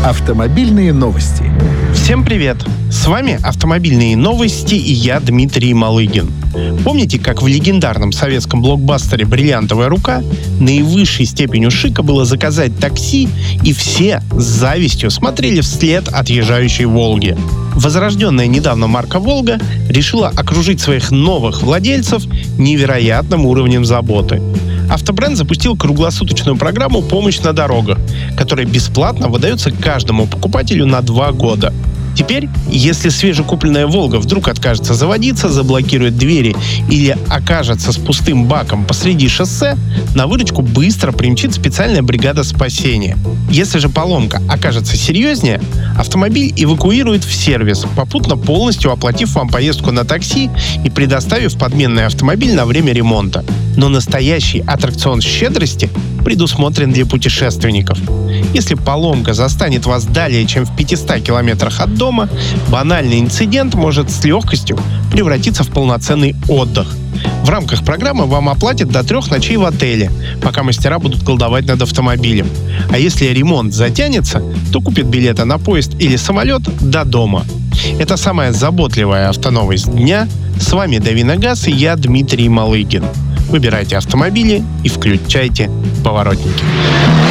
Автомобильные новости. Всем привет! С вами «Автомобильные новости» и я, Дмитрий Малыгин. Помните, как в легендарном советском блокбастере «Бриллиантовая рука» наивысшей степенью шика было заказать такси, и все с завистью смотрели вслед отъезжающей «Волги»? Возрожденная недавно марка «Волга» решила окружить своих новых владельцев невероятным уровнем заботы. Автобренд запустил круглосуточную программу «Помощь на дорогах», которая бесплатно выдается каждому покупателю на 2 года. Теперь, если свежекупленная «Волга» вдруг откажется заводиться, заблокирует двери или окажется с пустым баком посреди шоссе, на выручку быстро примчит специальная бригада спасения. Если же поломка окажется серьезнее, автомобиль эвакуируют в сервис, попутно полностью оплатив вам поездку на такси и предоставив подменный автомобиль на время ремонта. Но настоящий аттракцион щедрости предусмотрен для путешественников. Если поломка застанет вас далее, чем в 500 километрах от дома, банальный инцидент может с легкостью превратиться в полноценный отдых. В рамках программы вам оплатят до 3 ночей в отеле, пока мастера будут колдовать над автомобилем. А если ремонт затянется, то купят билеты на поезд или самолет до дома. Это самая заботливая автоновость дня. С вами Давиногаз и я, Дмитрий Малыгин. Выбирайте автомобили и включайте поворотники.